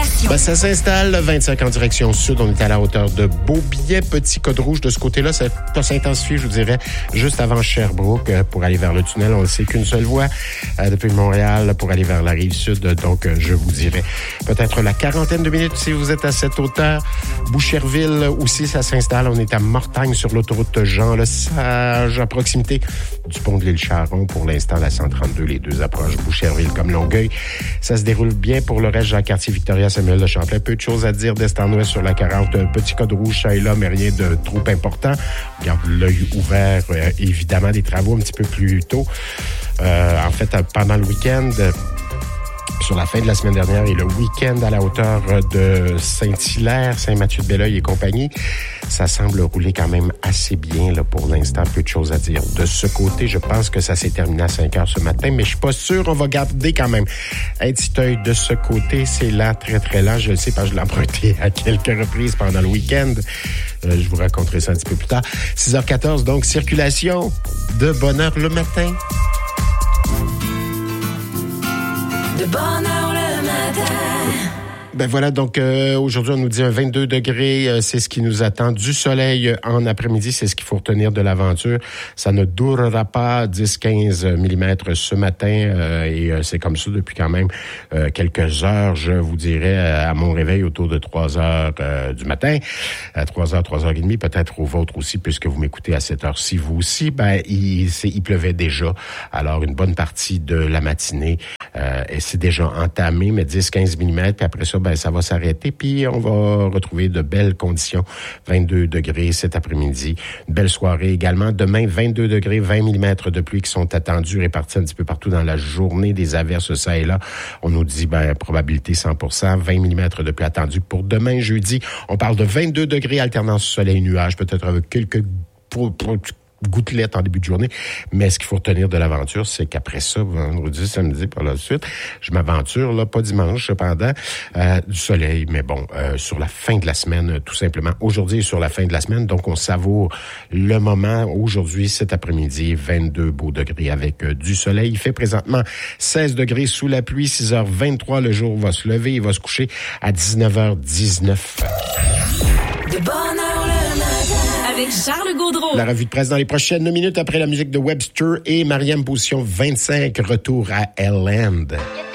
circulation. Ça s'installe, 25 en direction sud. On est à la hauteur de Beaubien. Petit code rouge de ce côté-là. Ça va s'intensifier, je vous dirais, juste avant Sherbrooke pour aller vers le tunnel. On ne sait qu'une seule voie depuis Montréal pour aller vers la rive sud. Donc, je vous dirais peut-être la quarantaine de minutes si vous êtes à cette hauteur. Boucherville aussi, ça s'installe. On est à Mortagne sur l'autoroute Jean-Lesage, à proximité du pont de l'île Charon. Pour l'instant, la 132, les deux approches, Boucherville comme Longueuil. Ça se déroule bien pour le reste. Jacques-Cartier, Victoria, Samuel de Champlain. Peu de choses à dire d'est en ouest sur la 40. Un petit code rouge, ça et là, mais rien de trop important. Garde l'œil ouvert. Évidemment, des travaux un petit peu plus tôt. En fait, pendant le week-end... Sur la fin de la semaine dernière et le week-end à la hauteur de Saint-Hilaire, Saint-Mathieu-de-Belleuil et compagnie, ça semble rouler quand même assez bien là, pour l'instant. Peu de choses à dire de ce côté. Je pense que ça s'est terminé à 5 heures ce matin, mais je suis pas sûr. On va garder quand même un petit œil de ce côté. C'est lent, très, très lent. Je le sais parce que je l'ai emprunté à quelques reprises pendant le week-end. Je vous raconterai ça un petit peu plus tard. 6h14, donc circulation de bonne heure le matin. De bonne heure le matin. Voilà, donc aujourd'hui, on nous dit un 22 degrés, c'est ce qui nous attend. Du soleil en après-midi, c'est ce qu'il faut retenir de l'aventure. Ça ne durera pas 10-15 mm ce matin et c'est comme ça depuis quand même quelques heures, je vous dirais, à mon réveil autour de 3 heures du matin. À 3h, 3h30, peut-être au vôtre aussi, puisque vous m'écoutez à cette heure-ci, vous aussi. Il pleuvait déjà. Alors, une bonne partie de la matinée, et c'est déjà entamé, mais 10-15 mm, puis après ça, ça va s'arrêter, puis on va retrouver de belles conditions. 22 degrés cet après-midi. Une belle soirée également. Demain, 22 degrés, 20 mm de pluie qui sont attendus, répartis un petit peu partout dans la journée. Des averses, ça et là. On nous dit, probabilité 100%, 20 mm de pluie attendue pour demain, jeudi. On parle de 22 degrés, alternance soleil-nuage, peut-être avec quelques gouttelettes en début de journée. Mais ce qu'il faut retenir de l'aventure, c'est qu'après ça, vendredi, samedi, par la suite, je m'aventure, là, pas dimanche, cependant, du soleil. Mais sur la fin de la semaine, tout simplement. Aujourd'hui et sur la fin de la semaine. Donc, on savoure le moment. Aujourd'hui, cet après-midi, 22 beaux degrés avec du soleil. Il fait présentement 16 degrés sous la pluie. 6h23, le jour va se lever. Il va se coucher à 19h19. De bonne heure le matin. Avec Charles Gaudreau. La revue de presse dans les prochaines minutes après la musique de Webster et Mariam, position 25, retour à Elland.